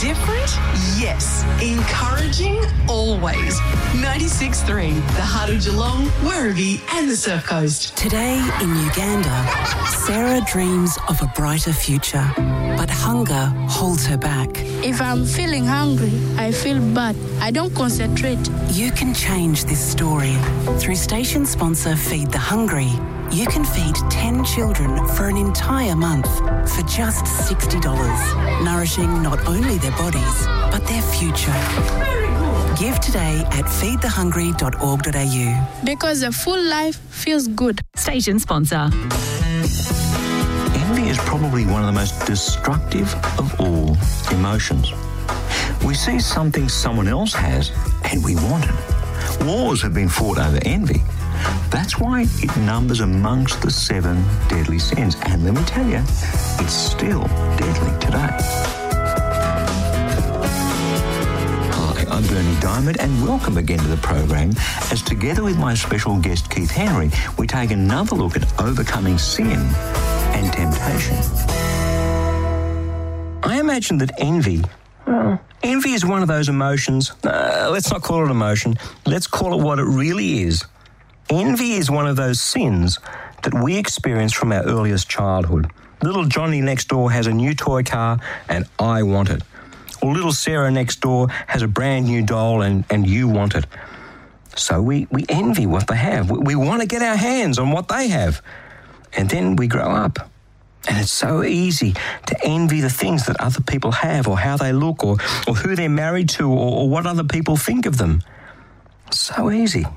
Different? Yes. Encouraging? Always. 96.3, the heart of Geelong, Werribee and the Surf Coast. Today in Uganda, Sarah dreams of a brighter future, but hunger holds her back. If I'm feeling hungry, I feel bad. I don't concentrate. You can change this story. Through station sponsor Feed the Hungry, you can feed 10 children for an entire month for just $60, nourishing not only their bodies, but their future. Give today at feedthehungry.org.au. Because a full life feels good. Station sponsor. Envy is probably one of the most destructive of all emotions. We see something someone else has and we want it. Wars have been fought over envy. That's why it numbers amongst the 7 deadly sins. And let me tell you, it's still deadly today. Hi, I'm Bernie Diamond, and welcome again to the program as together with my special guest Keith Henry, we take another look at overcoming sin and temptation. I imagine that envy is one of those emotions. Let's not call it emotion. Let's call it what it really is. Envy is one of those sins that we experience from our earliest childhood. Little Johnny next door has a new toy car and I want it. Or little Sarah next door has a brand new doll and you want it. So we envy what they have. We want to get our hands on what they have. And then we grow up. And it's so easy to envy the things that other people have, or how they look, or who they're married to, or what other people think of them. So easy.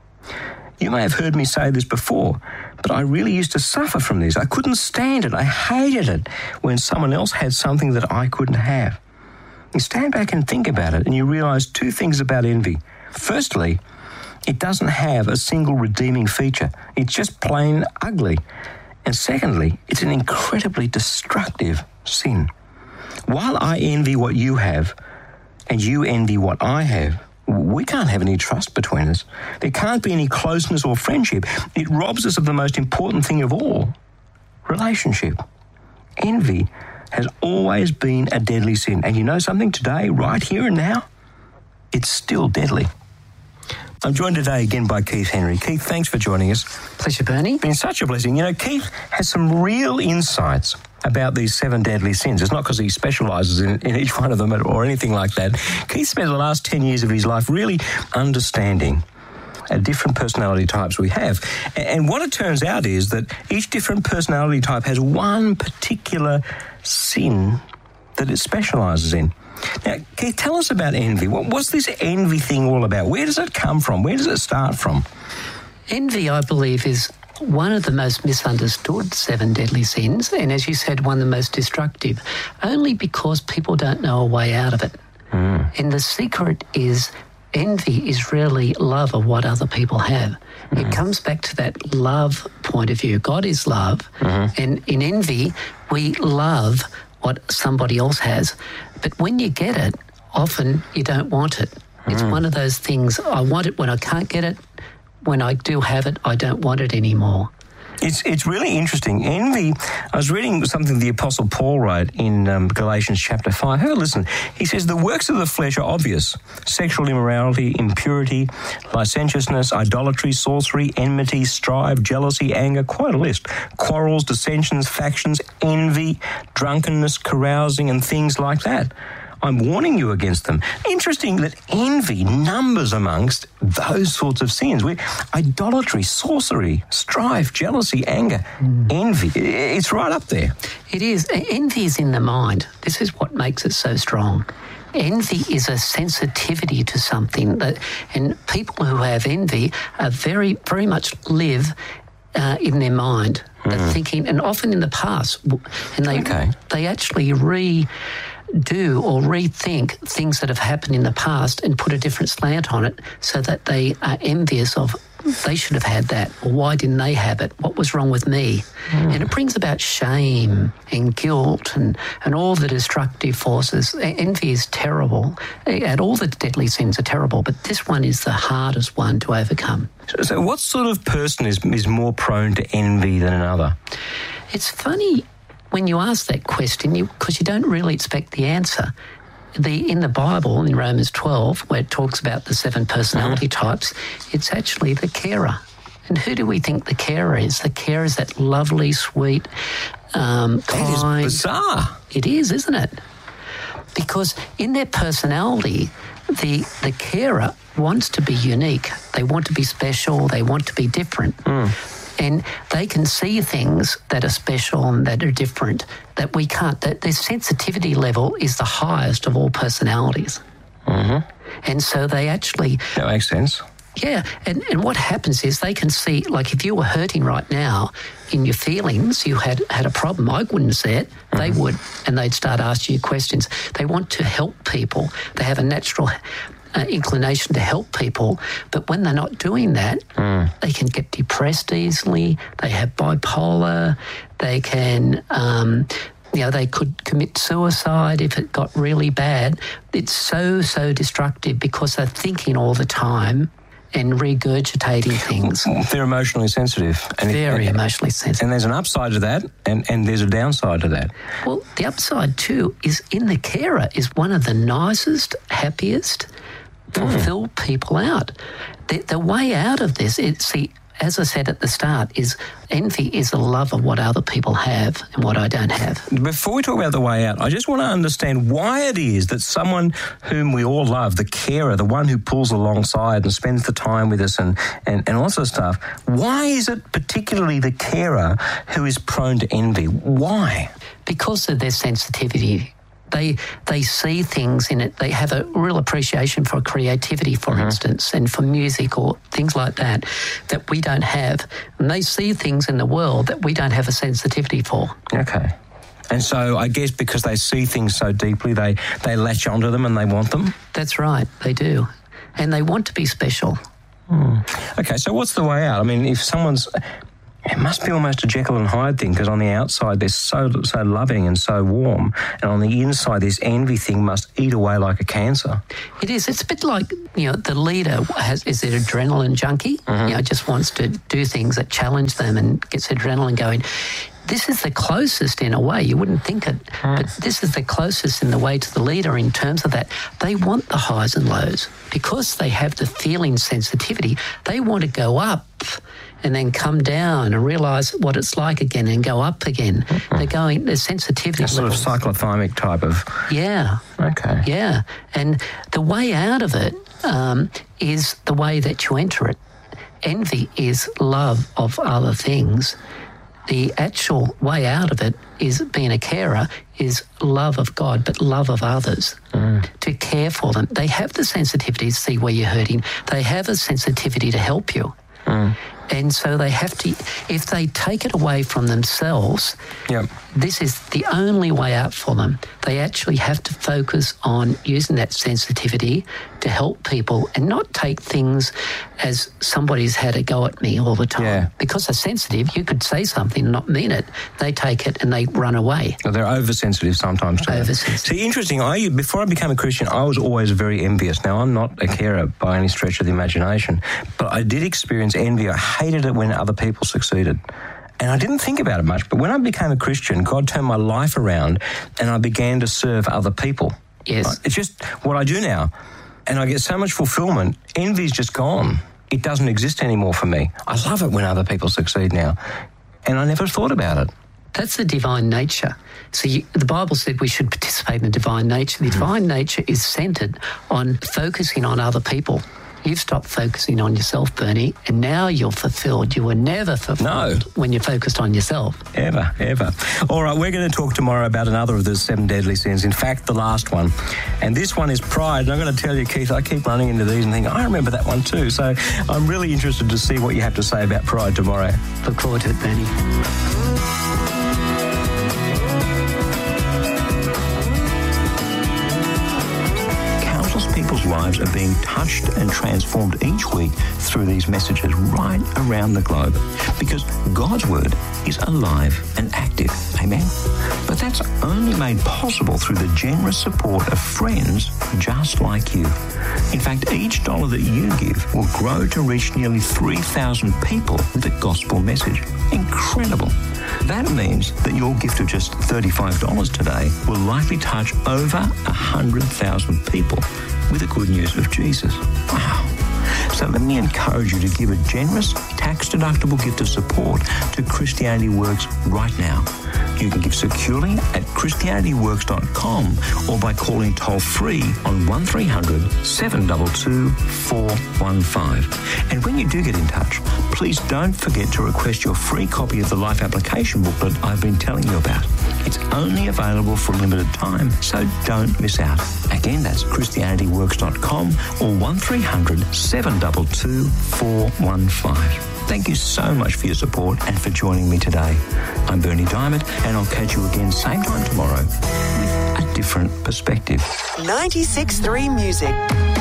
You may have heard me say this before, but I really used to suffer from this. I couldn't stand it. I hated it when someone else had something that I couldn't have. You stand back and think about it, and you realise 2 things about envy. Firstly, it doesn't have a single redeeming feature. It's just plain ugly. And secondly, it's an incredibly destructive sin. While I envy what you have, and you envy what I have, we can't have any trust between us. There can't be any closeness or friendship. It robs us of the most important thing of all, relationship. Envy has always been a deadly sin. And you know something? Today, right here and now, it's still deadly. I'm joined today again by Keith Henry. Keith, thanks for joining us. Pleasure, Bernie. It's been such a blessing. You know, Keith has some real insights about these 7 deadly sins. It's not because he specialises in each one of them or anything like that. Keith spent the last 10 years of his life really understanding different personality types we have. And what it turns out is that each different personality type has one particular sin that it specialises in. Now, Keith, tell us about envy. What's this envy thing all about? Where does it come from? Where does it start from? Envy, I believe, is one of the most misunderstood 7 deadly sins, and as you said, one of the most destructive, only because people don't know a way out of it. And the secret is envy is really love of what other people have. It comes back to that love point of view. God is love, and in envy, we love what somebody else has. But when you get it, often you don't want it. It's one of those things, I want it when I can't get it. When I do have it, I don't want it anymore. It's really interesting. Envy, I was reading something the Apostle Paul wrote in Galatians chapter 5. Have a listen. He says, the works of the flesh are obvious. Sexual immorality, impurity, licentiousness, idolatry, sorcery, enmity, strife, jealousy, anger, quite a list. Quarrels, dissensions, factions, envy, drunkenness, carousing, and things like that. I'm warning you against them. Interesting that envy numbers amongst those sorts of sins. Idolatry, sorcery, strife, jealousy, anger, envy. It's right up there. It is. Envy is in the mind. This is what makes it so strong. Envy is a sensitivity to something, and people who have envy are very, very much live in their mind, thinking, and often in the past, and they actually do or rethink things that have happened in the past and put a different slant on it so that they are envious of, they should have had that, or why didn't they have it? What was wrong with me? And it brings about shame and guilt and all the destructive forces. Envy is terrible, and all the deadly sins are terrible, but this one is the hardest one to overcome. So what sort of person is more prone to envy than another? It's funny when you ask that question, because you don't really expect the answer. in the Bible, in Romans 12, where it talks about the 7 personality types, it's actually the carer. And who do we think the carer is? The carer is that lovely, sweet, kind. That is bizarre. It is, isn't it? Because in their personality, the carer wants to be unique. They want to be special. They want to be different. And they can see things that are special and that are different that we can't. That their sensitivity level is the highest of all personalities. And so they actually... That makes sense. Yeah, and what happens is they can see, like if you were hurting right now in your feelings, you had a problem, I wouldn't say it, they would, and they'd start asking you questions. They want to help people. They have a natural inclination to help people, but when they're not doing that, they can get depressed easily, they have bipolar, they can... they could commit suicide if it got really bad. It's so destructive because they're thinking all the time and regurgitating things. They're emotionally sensitive. Very emotionally sensitive. And there's an upside to that and there's a downside to that. Well, the upside too is in the carer is one of the nicest, happiest, fulfilled people out. The way out of this, as I said at the start, is envy is a love of what other people have and what I don't have. Before we talk about the way out, I just want to understand why it is that someone whom we all love, the carer, the one who pulls alongside and spends the time with us and all sorts of stuff, why is it particularly the carer who is prone to envy? Why? Because of their sensitivity. They see things in it. They have a real appreciation for creativity, for instance, and for music or things like that we don't have. And they see things in the world that we don't have a sensitivity for. Okay. And so I guess because they see things so deeply, they latch onto them and they want them? That's right, they do. And they want to be special. Okay, so what's the way out? I mean, if someone's... It must be almost a Jekyll and Hyde thing because on the outside they're so loving and so warm, and on the inside this envy thing must eat away like a cancer. It is. It's a bit like, the leader is an adrenaline junkie, just wants to do things that challenge them and gets adrenaline going. This is the closest in a way. You wouldn't think it, but this is the closest in the way to the leader in terms of that. They want the highs and lows. Because they have the feeling sensitivity, they want to go up and then come down and realise what it's like again and go up again. Their sensitivity sort of cyclothymic type of... Yeah. Okay. Yeah. And the way out of it is the way that you enter it. Envy is love of other things. The actual way out of it is being a carer is love of God, but love of others, to care for them. They have the sensitivity to see where you're hurting. They have a sensitivity to help you. And so they have to, if they take it away from themselves, this is the only way out for them. They actually have to focus on using that sensitivity to help people and not take things as somebody's had a go at me all the time. Yeah. Because they're sensitive, you could say something and not mean it. They take it and they run away. Well, they're oversensitive sometimes too. Oversensitive. See, interesting. Before I became a Christian, I was always very envious. Now, I'm not a carer by any stretch of the imagination, but I did experience envy. I hated it when other people succeeded. And I didn't think about it much, but when I became a Christian, God turned my life around and I began to serve other people. Yes. Right? It's just what I do now. And I get so much fulfillment. Envy's just gone. It doesn't exist anymore for me. I love it when other people succeed now. And I never thought about it. That's the divine nature. So the Bible said we should participate in the divine nature. The divine nature is centred on focusing on other people. You've stopped focusing on yourself, Bernie, and now you're fulfilled. You were never fulfilled when you're focused on yourself. Ever. All right, we're going to talk tomorrow about another of the 7 deadly sins. In fact, the last one. And this one is pride. And I'm going to tell you, Keith, I keep running into these and thinking, I remember that one too. So I'm really interested to see what you have to say about pride tomorrow. Look forward to it, Bernie. People's lives are being touched and transformed each week through these messages right around the globe, because God's word is alive and active. Amen. But that's only made possible through the generous support of friends just like you. In fact, each dollar that you give will grow to reach nearly 3,000 people with the gospel message. Incredible. That means that your gift of just $35 today will likely touch over 100,000 people with the good news of Jesus. Wow. So let me encourage you to give a generous, tax-deductible gift of support to Christianity Works right now. You can give securely at ChristianityWorks.com or by calling toll-free on 1300 722 415. And when you do get in touch, please don't forget to request your free copy of the Life Application Booklet I've been telling you about. It's only available for a limited time, so don't miss out. Again, that's ChristianityWorks.com or 1300 722 415. Thank you so much for your support and for joining me today. I'm Bernie Diamond, and I'll catch you again same time tomorrow with a different perspective. 96.3 Music.